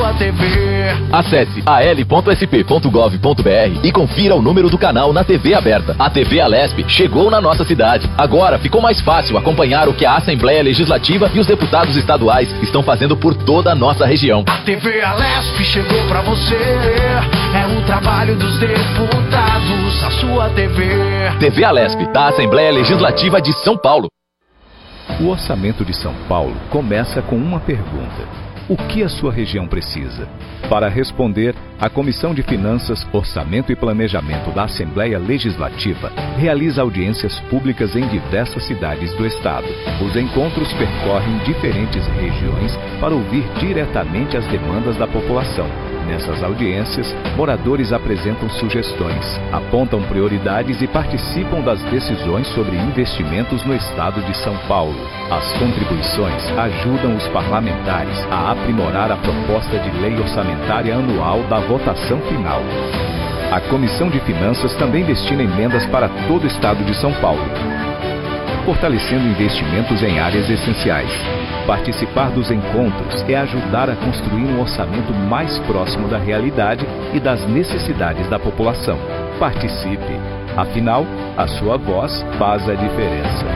sua TV. Acesse al.sp.gov.br e confira o número do canal na TV aberta. A TV Alesp chegou na nossa cidade. Agora ficou mais fácil acompanhar o que a Assembleia Legislativa e os deputados estaduais estão fazendo por toda a nossa região. A TV Alesp chegou pra você. É um trabalho dos deputados, a sua TV. TV Alesp, da Assembleia Legislativa de São Paulo. O Orçamento de São Paulo começa com uma pergunta: o que a sua região precisa? Para responder, a Comissão de Finanças, Orçamento e Planejamento da Assembleia Legislativa realiza audiências públicas em diversas cidades do estado. Os encontros percorrem diferentes regiões para ouvir diretamente as demandas da população. Nessas audiências, moradores apresentam sugestões, apontam prioridades e participam das decisões sobre investimentos no estado de São Paulo. As contribuições ajudam os parlamentares a aprimorar a proposta de lei orçamentária anual da votação final. A Comissão de Finanças também destina emendas para todo o estado de São Paulo, fortalecendo investimentos em áreas essenciais. Participar dos encontros é ajudar a construir um orçamento mais próximo da realidade e das necessidades da população. Participe! Afinal, a sua voz faz a diferença.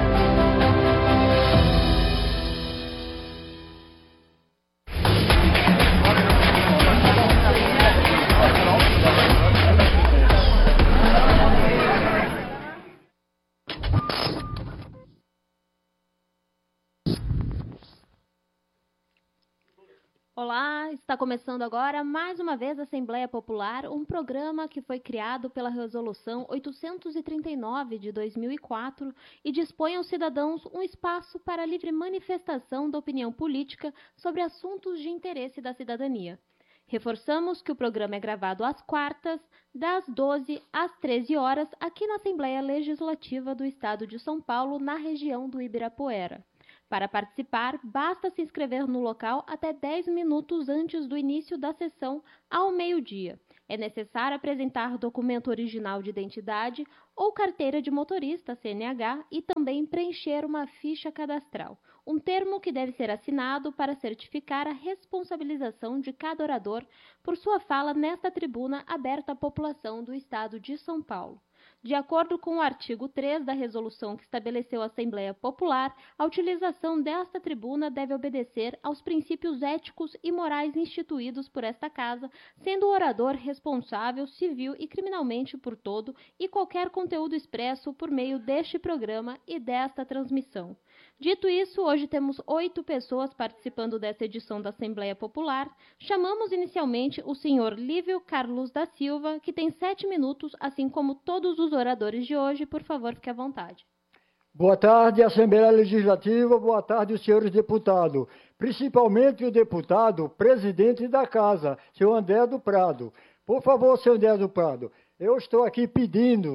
Olá, está começando agora mais uma vez a Assembleia Popular, um programa que foi criado pela Resolução 839 de 2004 e dispõe aos cidadãos um espaço para livre manifestação da opinião política sobre assuntos de interesse da cidadania. Reforçamos que o programa é gravado às quartas, das 12 às 13 horas, aqui na Assembleia Legislativa do Estado de São Paulo, na região do Ibirapuera. Para participar, basta se inscrever no local até 10 minutos antes do início da sessão, ao meio-dia. É necessário apresentar documento original de identidade ou carteira de motorista, CNH, e também preencher uma ficha cadastral, um termo que deve ser assinado para certificar a responsabilização de cada orador por sua fala nesta tribuna aberta à população do Estado de São Paulo. De acordo com o artigo 3 da resolução que estabeleceu a Assembleia Popular, a utilização desta tribuna deve obedecer aos princípios éticos e morais instituídos por esta Casa, sendo o orador responsável civil e criminalmente por todo e qualquer conteúdo expresso por meio deste programa e desta transmissão. Dito isso, hoje temos 8 pessoas participando desta edição da Assembleia Popular. Chamamos inicialmente o senhor Lívio Carlos da Silva, que tem 7 minutos, assim como todos os oradores de hoje. Por favor, fique à vontade. Boa tarde, Assembleia Legislativa, boa tarde, os senhores deputados, principalmente o deputado presidente da Casa, senhor André do Prado. Por favor, senhor André do Prado, eu estou aqui pedindo,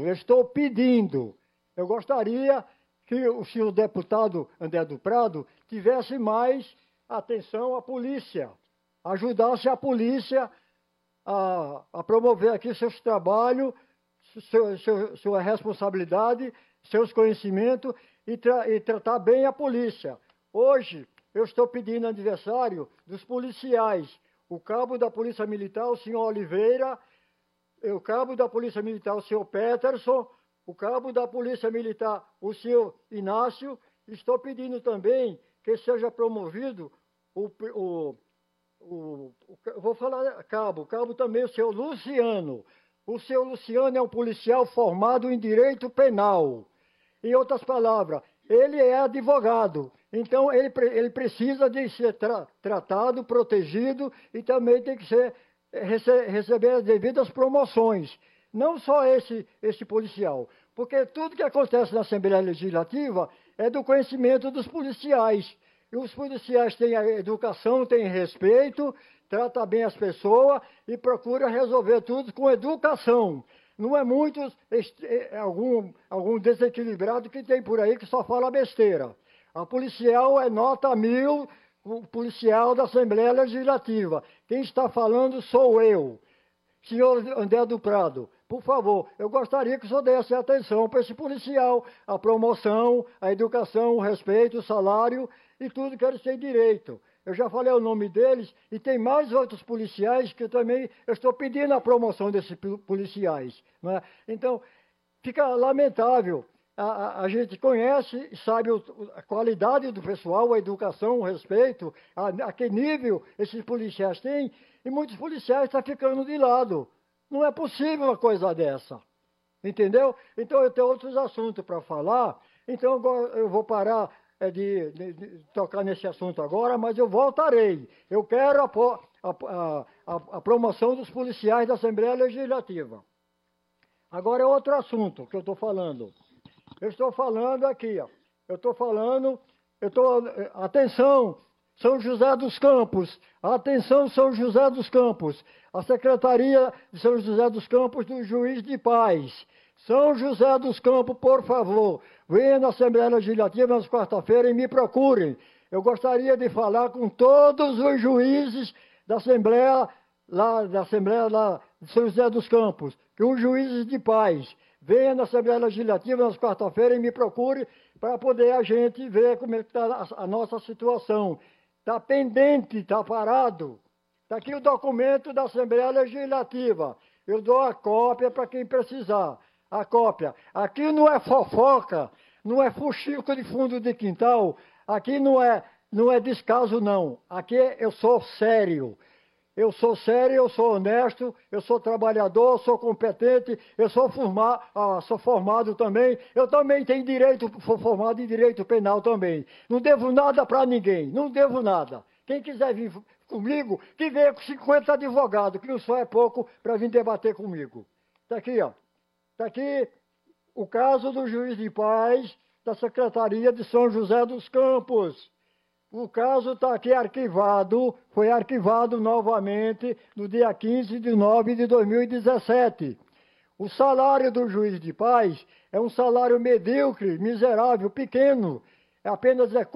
eu gostaria que o senhor deputado André do Prado tivesse mais atenção à polícia, ajudasse a polícia a promover aqui seus trabalhos, sua responsabilidade, seus conhecimentos e tratar bem a polícia. Hoje, eu estou pedindo aniversário dos policiais, o cabo da Polícia Militar, o senhor Oliveira, o cabo da Polícia Militar, o senhor Peterson, o cabo da Polícia Militar, o senhor Inácio. Estou pedindo também que seja promovido vou falar cabo também, o senhor Luciano. O senhor Luciano é um policial formado em direito penal. Em outras palavras, ele é advogado. Então, ele precisa de ser tratado, protegido e também tem que receber as devidas promoções. Não só esse policial, porque tudo que acontece na Assembleia Legislativa é do conhecimento dos policiais. E os policiais têm a educação, têm respeito, tratam bem as pessoas e procuram resolver tudo com educação. Não é muitos, algum desequilibrado que tem por aí que só fala besteira. A policial é nota 1000, o policial da Assembleia Legislativa. Quem está falando sou eu, senhor André do Prado. Por favor, eu gostaria que o senhor desse atenção para esse policial, a promoção, a educação, o respeito, o salário e tudo que eles têm direito. Eu já falei o nome deles e tem mais outros policiais que também eu estou pedindo a promoção desses policiais. Né? Então, fica lamentável. A gente conhece, sabe a qualidade do pessoal, a educação, o respeito, a que nível esses policiais têm, e muitos policiais estão ficando de lado. Não é possível uma coisa dessa. Entendeu? Então, eu tenho outros assuntos para falar, então agora eu vou parar de tocar nesse assunto agora, mas eu voltarei. Eu quero a promoção dos policiais da Assembleia Legislativa. Agora é outro assunto que eu estou falando. Eu estou falando aqui, ó. Atenção, São José dos Campos. Atenção, São José dos Campos. A Secretaria de São José dos Campos do Juiz de Paz. São José dos Campos, por favor, venha na Assembleia Legislativa nas quarta-feiras e me procurem. Eu gostaria de falar com todos os juízes da Assembleia de São José dos Campos, que os juízes de paz. Venha na Assembleia Legislativa nas quarta-feiras e me procure para poder a gente ver como é que está a nossa situação. Está pendente, está parado. Está aqui o documento da Assembleia Legislativa. Eu dou a cópia para quem precisar. A cópia. Aqui não é fofoca, não é fuxico de fundo de quintal, aqui não é descaso, não. Aqui eu sou sério. Eu sou sério, eu sou honesto, eu sou trabalhador, sou competente, eu sou formado também. Eu também tenho direito, sou formado em direito penal também. Não devo nada para ninguém, não devo nada. Quem quiser vir comigo, que venha com 50 advogados, que não só é pouco para vir debater comigo. Está aqui, ó. Está aqui o caso do juiz de paz da Secretaria de São José dos Campos. O caso está aqui arquivado, foi arquivado novamente no dia 15 de nove de 2017. O salário do juiz de paz é um salário medíocre, miserável, pequeno. Apenas R$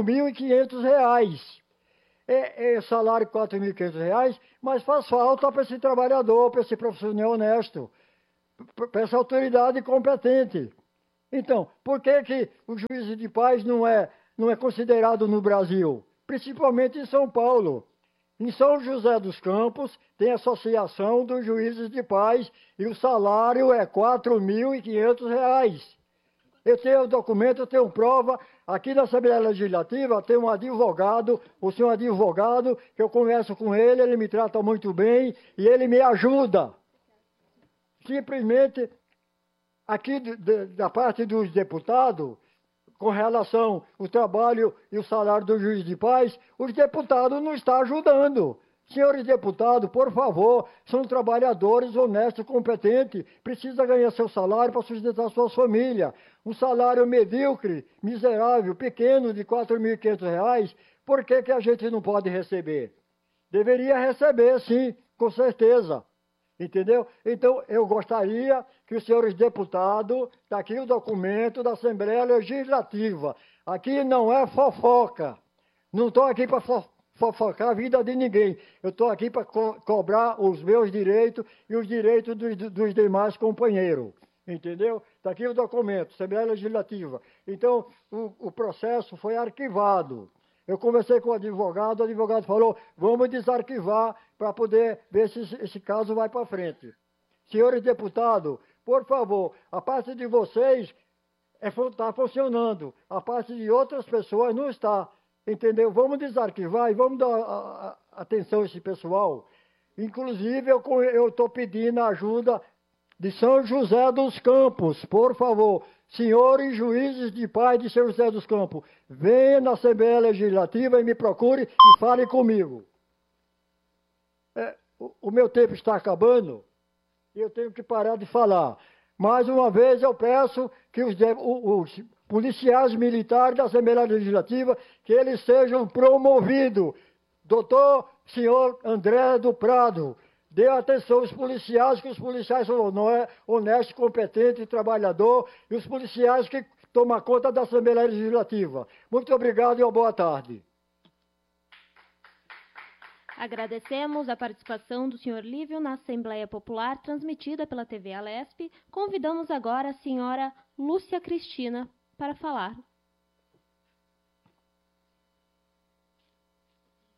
4.500. É salário de R$ 4.500, mas faz falta para esse trabalhador, para esse profissional honesto, para essa autoridade competente. Então, por que o juiz de paz não é considerado no Brasil? Principalmente em São Paulo. Em São José dos Campos tem a Associação dos Juízes de Paz e o salário é R$ 4.500. Eu tenho documento, eu tenho prova. Aqui na Assembleia Legislativa tem um advogado, o senhor advogado, que eu converso com ele me trata muito bem e ele me ajuda. Simplesmente, aqui da parte dos deputados, com relação ao trabalho e o salário do juiz de paz, os deputados não estão ajudando. Senhores deputados, por favor, são trabalhadores honestos, competentes, precisam ganhar seu salário para sustentar suas famílias. Um salário medíocre, miserável, pequeno, de R$ 4.500, por que a gente não pode receber? Deveria receber, sim, com certeza. Entendeu? Então, eu gostaria que os senhores deputados, está aqui o documento da Assembleia Legislativa. Aqui não é fofoca. Não estou aqui para fofocar a vida de ninguém. Eu estou aqui para cobrar os meus direitos e os direitos dos demais companheiros. Entendeu? Está aqui o documento, Assembleia Legislativa. Então, o processo foi arquivado. Eu conversei com o advogado falou, vamos desarquivar para poder ver se esse caso vai para frente. Senhores deputados, por favor, a parte de vocês está funcionando, a parte de outras pessoas não está, entendeu? Vamos desarquivar e vamos dar atenção a esse pessoal. Inclusive, eu estou pedindo a ajuda de São José dos Campos, por favor. Senhores juízes de paz de São José dos Campos, venha na Assembleia Legislativa e me procure e fale comigo. O meu tempo está acabando e eu tenho que parar de falar. Mais uma vez eu peço que os policiais militares da Assembleia Legislativa, que eles sejam promovidos. Doutor, senhor André do Prado, dê atenção aos policiais, que os policiais são honestos, competentes, trabalhador, e os policiais que tomam conta da Assembleia Legislativa. Muito obrigado e uma boa tarde. Agradecemos a participação do senhor Lívio na Assembleia Popular, transmitida pela TV Alesp. Convidamos agora a senhora Lúcia Cristina para falar.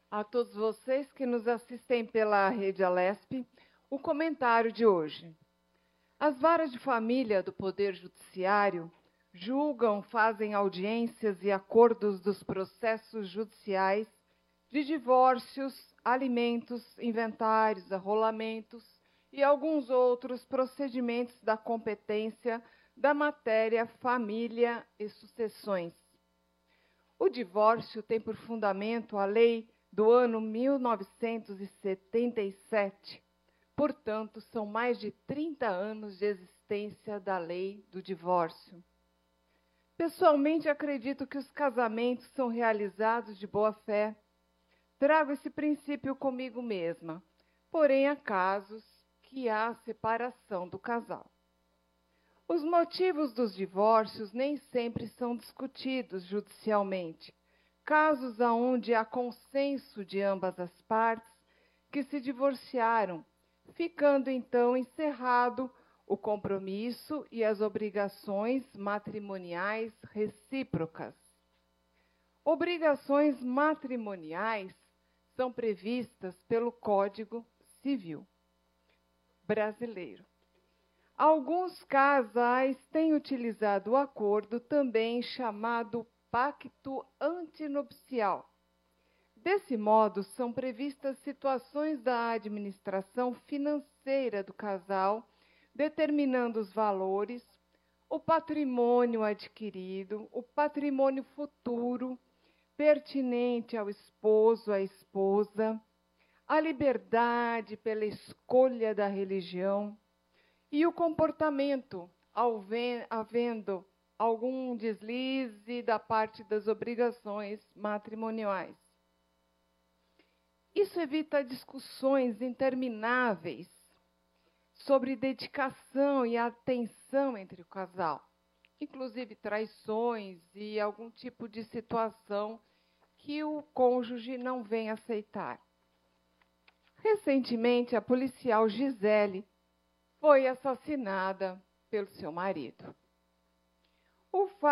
A todos vocês que nos assistem pela Rede Alesp, o comentário de hoje. As varas de família do Poder Judiciário julgam, fazem audiências e acordos dos processos judiciais de divórcios, alimentos, inventários, arrolamentos e alguns outros procedimentos da competência da matéria família e sucessões. O divórcio tem por fundamento a lei do ano 1977. Portanto, são mais de 30 anos de existência da lei do divórcio. Pessoalmente, acredito que os casamentos são realizados de boa fé. Trago esse princípio comigo mesma, porém há casos que há separação do casal. Os motivos dos divórcios nem sempre são discutidos judicialmente. Casos onde há consenso de ambas as partes que se divorciaram, ficando então encerrado o compromisso e as obrigações matrimoniais recíprocas. Obrigações matrimoniais são previstas pelo Código Civil brasileiro. Alguns casais têm utilizado o acordo também chamado pacto antinupcial. Desse modo, são previstas situações da administração financeira do casal, determinando os valores, o patrimônio adquirido, o patrimônio futuro, pertinente ao esposo, à esposa, a liberdade pela escolha da religião e o comportamento, havendo algum deslize da parte das obrigações matrimoniais. Isso evita discussões intermináveis sobre dedicação e atenção entre o casal, inclusive traições e algum tipo de situação que o cônjuge não vem aceitar. Recentemente, a policial Gisele foi assassinada pelo seu marido. O